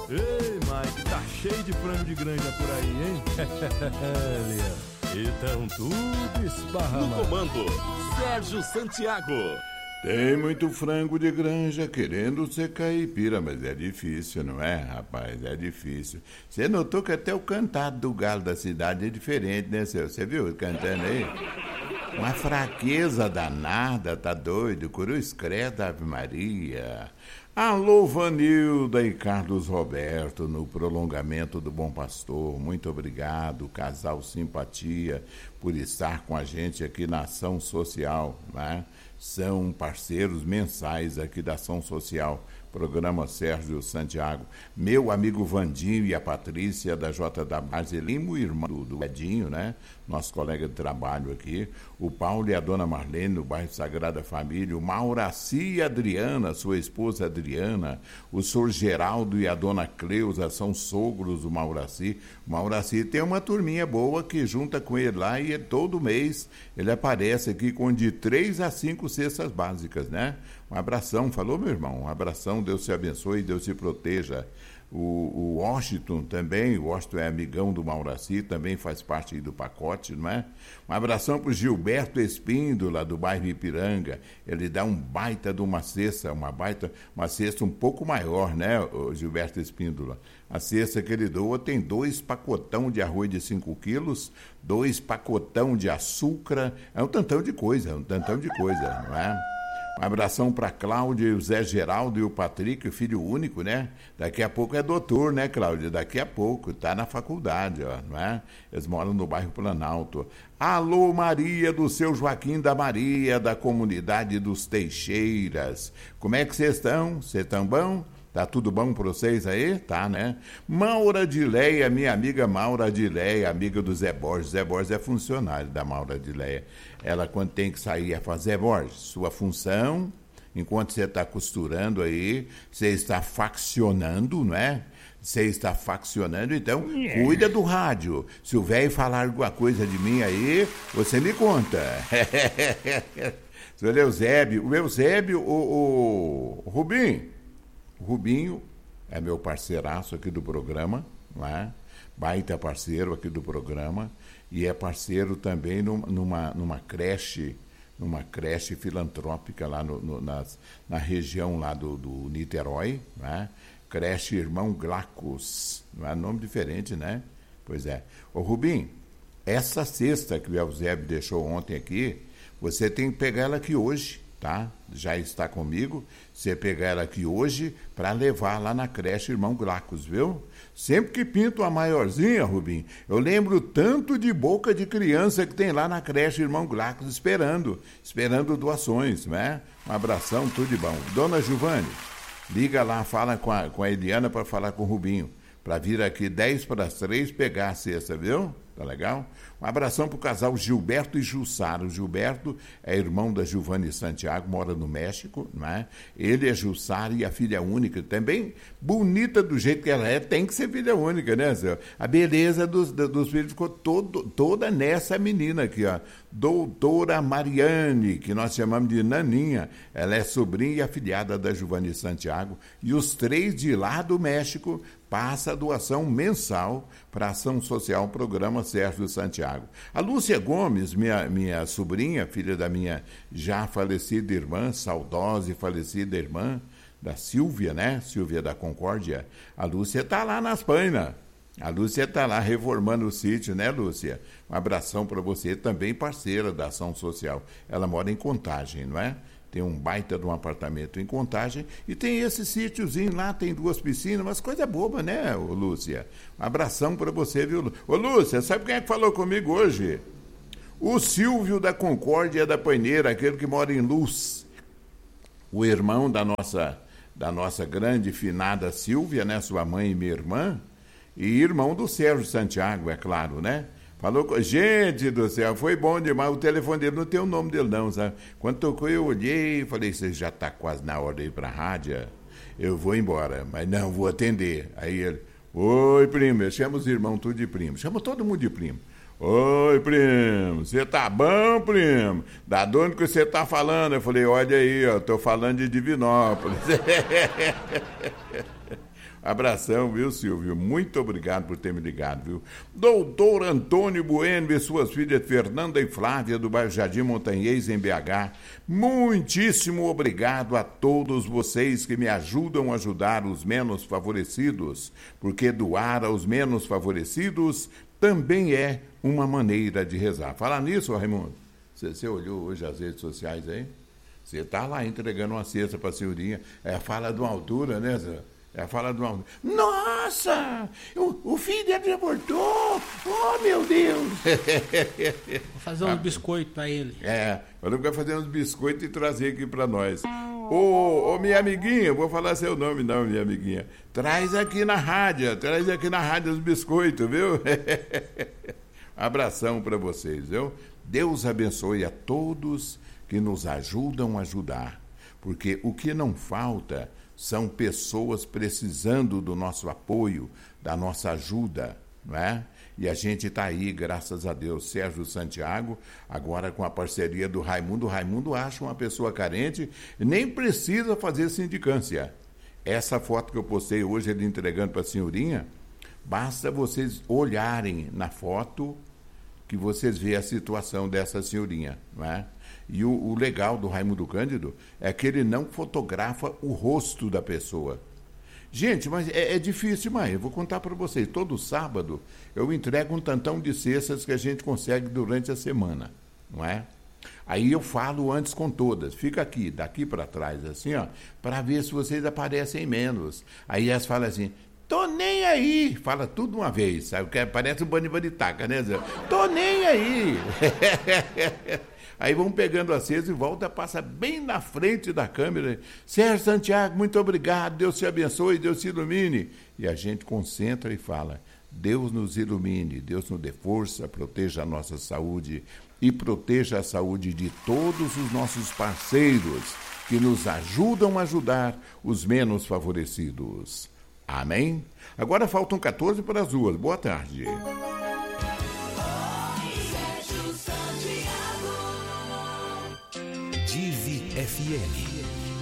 Ei, Mike, tá cheio de frango de granja por aí, hein? Então tudo esbarra. No comando, Sérgio Santiago. Tem muito frango de granja querendo ser caipira, mas é difícil, não é, rapaz? É difícil. Você notou que até o cantado do galo da cidade é diferente, né, seu? Você viu cantando aí? Uma fraqueza danada, tá doido? Cruz credo, Ave Maria. Alô, Vanilda e Carlos Roberto, no prolongamento do Bom Pastor. Muito obrigado, casal Simpatia, por estar com a gente aqui na Ação Social, né? São parceiros mensais aqui da Ação Social, programa Sérgio Santiago. Meu amigo Vandinho e a Patrícia da JW Marcelino, o irmão do Edinho, né? Nosso colega de trabalho aqui. O Paulo e a dona Marlene, no bairro Sagrada Família. O Mauraci e a Adriana, sua esposa Adriana. O senhor Geraldo e a dona Cleusa são sogros do Mauraci. O Mauraci tem uma turminha boa que junta com ele lá e todo mês ele aparece aqui com de 3 a 5 cestas básicas, né? Um abração, falou, meu irmão? Um abração, Deus te abençoe, Deus te proteja. O Washington também, o Washington é amigão do Mauraci, também faz parte aí do pacote, não é? Um abração para o Gilberto Espíndola, do bairro Ipiranga. Ele dá um baita de uma cesta, uma cesta um pouco maior, né, o Gilberto Espíndola? A cesta que ele doa tem 2 pacotão de arroz de 5 quilos, 2 pacotão de açúcar, é um tantão de coisa, não é? Um abração para Cláudia, o Zé Geraldo e o Patrick, o filho único, né? Daqui a pouco é doutor, né, Cláudia? Daqui a pouco, tá na faculdade, ó, não é? Eles moram no bairro Planalto. Alô, Maria, do seu Joaquim da Maria, da comunidade dos Teixeiras. Como é que vocês estão? Vocês estão bom? Tá tudo bom para vocês aí? Tá, né? Maura Dileia, minha amiga Maura Dileia, amiga do Zé Borges. Zé Borges é funcionário da Maura Dileia. Ela, quando tem que sair, é fazer, Zé Borges, sua função, enquanto você está costurando aí, você está faccionando, não é? Você está faccionando, então cuida do rádio. Se o velho falar alguma coisa de mim aí, você me conta. Seu Eusébio, o Rubinho. O Rubinho é meu parceiraço aqui do programa, não é? Baita parceiro aqui do programa, e é parceiro também numa creche filantrópica lá na região lá do Niterói, né? Creche Irmão Glacos, não é nome diferente, né? Pois é. Ô Rubinho, essa cesta que o Eusébio deixou ontem aqui, você tem que pegar ela aqui hoje, tá? Já está comigo, você pegar ela aqui hoje para levar lá na creche Irmão Glacos, viu? Sempre que pinto uma maiorzinha, Rubinho, eu lembro tanto de boca de criança que tem lá na creche Irmão Glacos esperando doações, né? Um abração, tudo de bom. Dona Giovane, liga lá, fala com a Eliana para falar com o Rubinho, para vir aqui 10 para as 3 pegar a cesta, viu? Tá legal? Um abração pro casal Gilberto e Jussara. O Gilberto é irmão da Giovane Santiago, mora no México, não é? Ele é Jussara e a filha única, também bonita do jeito que ela é, tem que ser filha única, né, senhor? A beleza dos filhos ficou toda nessa menina aqui, ó. Doutora Mariane, que nós chamamos de Naninha. Ela é sobrinha e afilhada da Giovane Santiago. E os 3 de lá do México passa a doação mensal para a Ação Social, programa Sérgio Santiago. A Lúcia Gomes, minha sobrinha, filha da minha já falecida irmã, saudosa e falecida irmã, da Silvia, né? Silvia da Concórdia. A Lúcia está lá nas Painas. A Lúcia está lá reformando o sítio, né, Lúcia? Um abração para você, também parceira da Ação Social. Ela mora em Contagem, não é? Tem um baita de um apartamento em Contagem e tem esse sítiozinho lá, tem 2 piscinas, mas coisa boba, né, ô Lúcia? Um abração para você, viu? Ô Lúcia, sabe quem é que falou comigo hoje? O Silvio da Concórdia da Paineira, aquele que mora em Luz. O irmão da nossa grande finada Silvia, né, sua mãe e minha irmã, e irmão do Sérgio Santiago, é claro, né? Falou com... Gente do céu, foi bom demais. O telefone dele não tem o nome dele, não, sabe? Quando tocou, eu olhei e falei: você já está quase na hora de ir para a rádio? Eu vou embora, mas não, vou atender. Aí ele: oi, primo. Eu chamo os irmãos tudo de primo. Chama todo mundo de primo. Oi, primo. Você tá bom, primo? Da onde que você tá falando? Eu falei: olha aí, ó, tô falando de Divinópolis. Abração, viu, Silvio? Muito obrigado por ter me ligado, viu? Doutor Antônio Bueno e suas filhas Fernanda e Flávia, do bairro Jardim Montanhês, em BH. Muitíssimo obrigado a todos vocês que me ajudam a ajudar os menos favorecidos, porque doar aos menos favorecidos também é uma maneira de rezar. Falar nisso, Raimundo, você olhou hoje as redes sociais aí? Você está lá entregando uma cesta para a senhorinha, fala de uma altura, né, Zé? Fala de uma... Nossa! O filho dele abortou! Oh, meu Deus! Vou fazer uns biscoitos para ele. Eu vou fazer uns biscoitos e trazer aqui para nós. Ô, minha amiguinha, vou falar seu nome não, minha amiguinha. Traz aqui na rádio os biscoitos, viu? Abração para vocês, viu? Deus abençoe a todos que nos ajudam a ajudar. Porque o que não falta são pessoas precisando do nosso apoio, da nossa ajuda, não é? E a gente está aí, graças a Deus, Sérgio Santiago, agora com a parceria do Raimundo. O Raimundo acha uma pessoa carente, nem precisa fazer sindicância. Essa foto que eu postei hoje, ele entregando para a senhorinha, basta vocês olharem na foto que vocês veem a situação dessa senhorinha, não é? E o legal do Raimundo Cândido é que ele não fotografa o rosto da pessoa. Gente, mas é difícil, mãe. Eu vou contar para vocês. Todo sábado eu entrego um tantão de cestas que a gente consegue durante a semana, não é? Aí eu falo antes com todas. Fica aqui, daqui para trás, assim, ó, para ver se vocês aparecem menos. Aí elas falam assim... Tô nem aí, fala tudo uma vez, sabe? Parece um bando de taca, né, Zé? Tô nem aí. Aí vão pegando a cesta e volta, passa bem na frente da câmera. Sérgio Santiago, muito obrigado, Deus te abençoe, Deus te ilumine. E a gente concentra e fala, Deus nos ilumine, Deus nos dê força, proteja a nossa saúde e proteja a saúde de todos os nossos parceiros que nos ajudam a ajudar os menos favorecidos. Amém? Agora faltam 14 para as 2. Boa tarde. Divi FM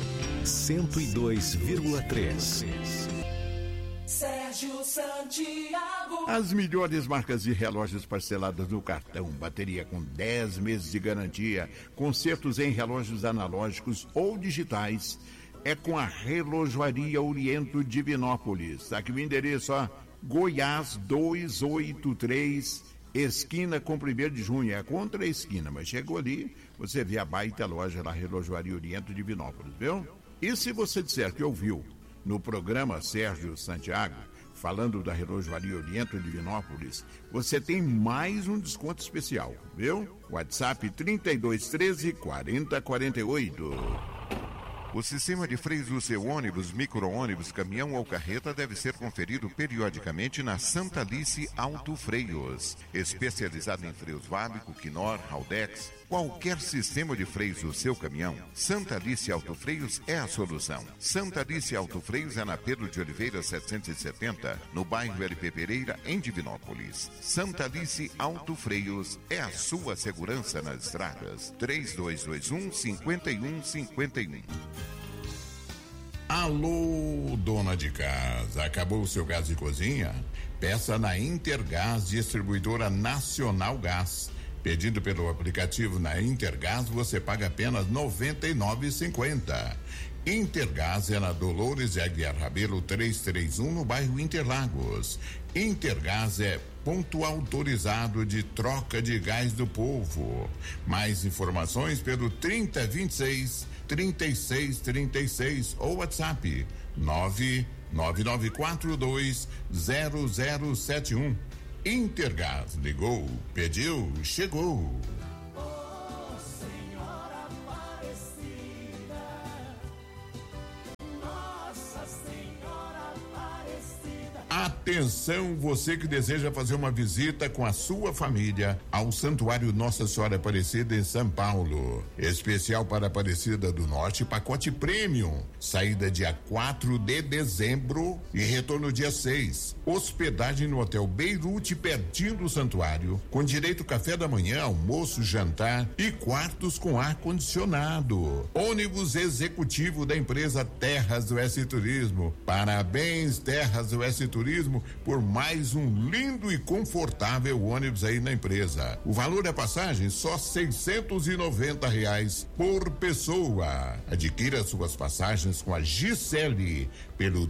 102,3. Sérgio Santiago. As melhores marcas de relógios parceladas no cartão, bateria com 10 meses de garantia, consertos em relógios analógicos ou digitais. É com a Relojoaria Oriento Divinópolis. Aqui o endereço, ó, Goiás 283, esquina com 1º de junho. É contra a esquina, mas chegou ali, você vê a baita loja da Relojoaria Oriento Divinópolis, viu? E se você disser que ouviu no programa Sérgio Santiago, falando da Relojoaria Oriento Divinópolis, você tem mais um desconto especial, viu? WhatsApp 3213 4048. O sistema de freios do seu ônibus, micro-ônibus, caminhão ou carreta deve ser conferido periodicamente na Santa Alice Auto Freios. Especializado em freios Vabico, Knorr, Haldex, qualquer sistema de freios do seu caminhão, Santa Alice Auto Freios é a solução. Santa Alice Auto Freios é na Pedro de Oliveira 770, no bairro LP Pereira, em Divinópolis. Santa Alice Auto Freios é a sua segurança nas estradas. 3221-5151. Alô, dona de casa, acabou o seu gás de cozinha? Peça na Intergás, distribuidora Nacional Gás. Pedindo pelo aplicativo na Intergás, você paga apenas R$ 99,50. Intergás é na Dolores Aguiar Rabelo 331, no bairro Interlagos. Intergás é ponto autorizado de troca de gás do povo. Mais informações pelo 3026-3636 ou WhatsApp 999420071. Intergás, ligou, pediu, chegou. Atenção, você que deseja fazer uma visita com a sua família ao Santuário Nossa Senhora Aparecida em São Paulo. Especial para Aparecida do Norte, pacote Premium. Saída dia 4 de dezembro e retorno dia 6. Hospedagem no Hotel Beirute, pertinho do santuário, com direito café da manhã, almoço, jantar e quartos com ar-condicionado. Ônibus executivo da empresa Terras do S Turismo. Parabéns, Terras do S Turismo, por mais um lindo e confortável ônibus aí na empresa. O valor da passagem só R$690 por pessoa. Adquira suas passagens com a Gisele pelo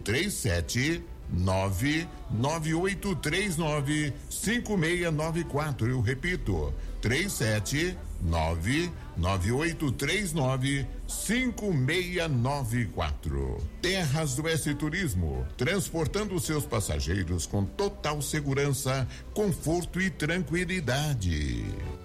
379-9839-5694. Eu repito, 379-9839-5694. Terras do S Turismo, transportando seus passageiros com total segurança, conforto e tranquilidade.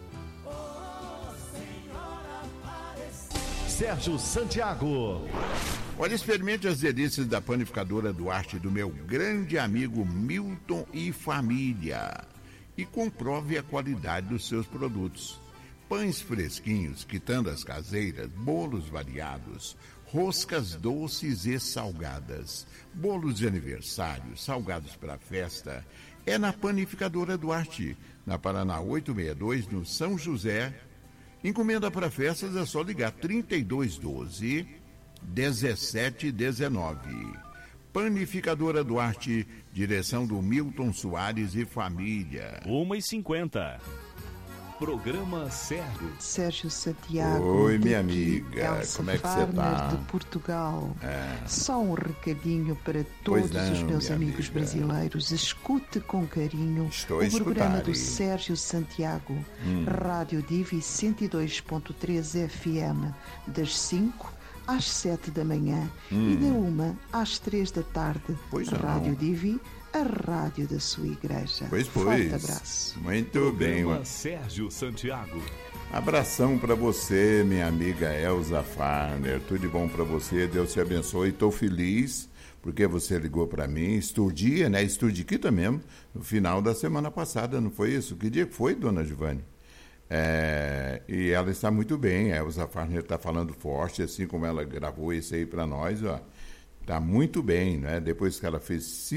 Sérgio Santiago. Olha, experimente as delícias da panificadora Duarte do meu grande amigo Milton e família. E comprove a qualidade dos seus produtos. Pães fresquinhos, quitandas caseiras, bolos variados, roscas doces e salgadas, bolos de aniversário, salgados para festa. É na panificadora Duarte, na Paraná 862, no São José. Encomenda para festas é só ligar 3212-1719. Panificadora Duarte, direção do Milton Soares e família. 1h50. Programa Sérgio Santiago. Oi, minha amiga, Elsa como é que você Farner, tá? de Portugal. Só um recadinho para todos os meus amigos brasileiros. Escute com carinho o programa do Sérgio Santiago, Rádio Divi 102.3 FM, das 5 às 7 da manhã e da 1 às 3 da tarde. Rádio Divi, a rádio da sua igreja. Forte abraço. Muito bem. Sérgio Santiago. Abração para você, minha amiga Elza Farner. Tudo de bom para você, Deus te abençoe. Estou feliz porque você ligou para mim. Esturdia, né? Esturdiquita mesmo, no final da semana passada, não foi isso? Que dia que foi, dona Giovanni? E ela está muito bem. A Elza Farner está falando forte, assim como ela gravou isso aí para nós, ó. Está muito bem, né? Depois que ela fez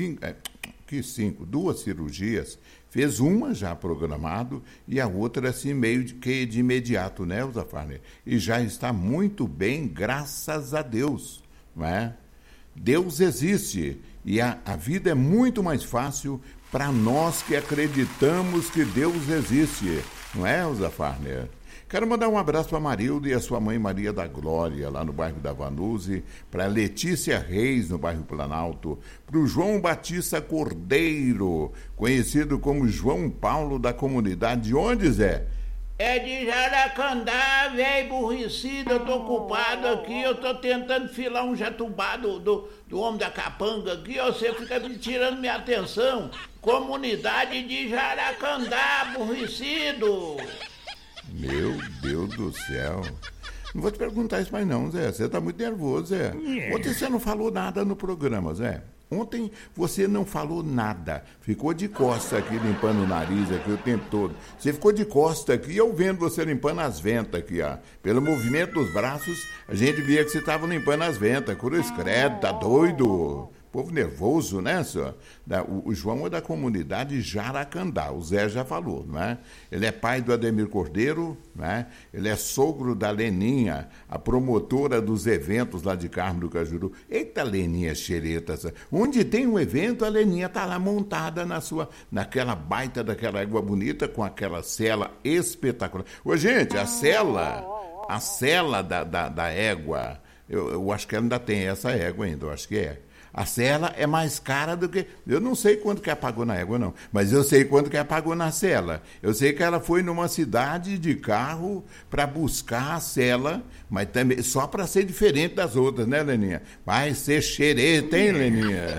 2 cirurgias, fez uma já programado e a outra assim meio que de imediato, né, Elza Farner? E já está muito bem, graças a Deus, não é? Deus existe e a vida é muito mais fácil para nós que acreditamos que Deus existe, não é, Elza Farner? Quero mandar um abraço para a Marilda e a sua mãe Maria da Glória, lá no bairro da Vanuse, para a Letícia Reis, no bairro Planalto, para o João Batista Cordeiro, conhecido como João Paulo da comunidade. De onde, Zé? É de Jaracandá, velho aborrecido, eu tô ocupado aqui, eu tô tentando filar um jatubá do homem da capanga aqui, você fica me tirando minha atenção. Comunidade de Jaracandá, aborrecido. Meu Deus do céu. Não vou te perguntar isso mais não, Zé. Você tá muito nervoso, Zé. Ontem você não falou nada no programa, Zé. Ontem você não falou nada. Ficou de costa aqui, limpando o nariz aqui o tempo todo. Você ficou de costa aqui, eu vendo você limpando as ventas aqui, ó. Pelo movimento dos braços, a gente via que você tava limpando as ventas. Cruz credo, tá doido? Povo nervoso, né, senhor? O João é da comunidade Jaracandá, o Zé já falou, não é? Ele é pai do Ademir Cordeiro, não é? Ele é sogro da Leninha, a promotora dos eventos lá de Carmo do Cajuru. Eita, Leninha xereta, onde tem um evento, a Leninha tá lá montada naquela baita daquela égua bonita, com aquela cela espetacular. Ô, gente, a cela da égua, eu acho que ela ainda tem essa égua ainda, eu acho que é. A cela é mais cara do que... Eu não sei quanto que ela pagou na égua, não. Mas eu sei quanto que ela pagou na cela. Eu sei que ela foi numa cidade de carro para buscar a cela, mas também só para ser diferente das outras, né, Leninha? Vai ser xereta, hein, Leninha?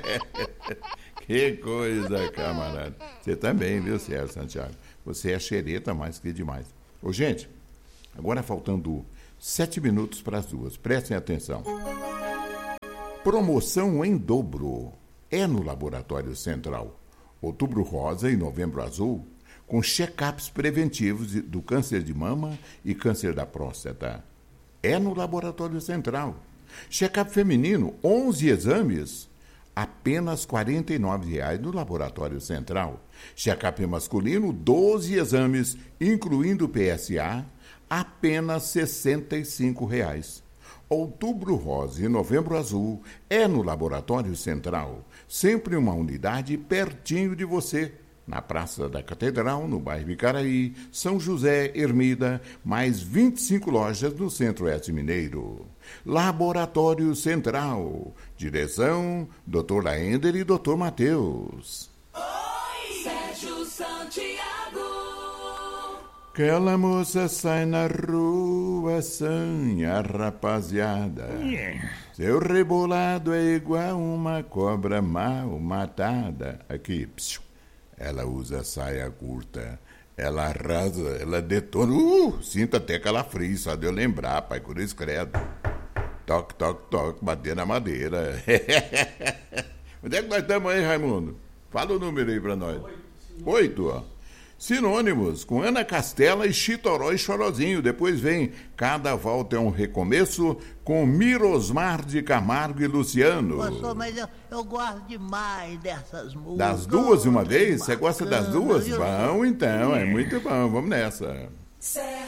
Que coisa, camarada. Você também, viu, Sérgio Santiago? Você é xereta mais que demais. Ô, gente, agora faltando 7 minutos para as 2. Prestem atenção. Promoção em dobro. é no Laboratório Central. Outubro Rosa e Novembro Azul, com check-ups preventivos do câncer de mama e câncer da próstata. É no Laboratório Central. Check-up feminino, 11 exames, apenas R$ 49,00 no Laboratório Central. Check-up masculino, 12 exames, incluindo PSA, apenas R$ 65,00. Outubro Rosa e Novembro Azul é no Laboratório Central. Sempre uma unidade pertinho de você. Na Praça da Catedral, no bairro Icaraí, São José, Ermida, mais 25 lojas no Centro-Oeste Mineiro. Laboratório Central. Direção, Dr. Laender e Dr. Matheus. Oi, Sérgio Santiago. Aquela moça sai na rua, sanha, rapaziada. Seu rebolado é igual uma cobra mal matada. Aqui, psiu. Ela usa saia curta, ela arrasa, ela detona. Sinto até calafrio, só de eu lembrar, pai, cruz credo. Toque, toque, toque, bater na madeira. Onde é que nós estamos aí, Raimundo? Fala o número aí pra nós. 8, ó. Sinônimos, com Ana Castela e Chitoró e Chorozinho. Depois vem Cada Volta é um Recomeço, com Mirosmar de Camargo e Luciano. Pastor, mas eu gosto demais dessas músicas. Das duas de uma vez? Você gosta das duas? Bom, então, é muito bom. Vamos nessa.